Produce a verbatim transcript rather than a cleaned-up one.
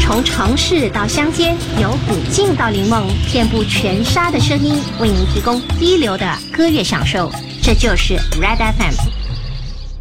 从城市到乡间，由古晋到林梦，遍布全沙的声音，为您提供一流的歌乐享受。这就是 Red F M。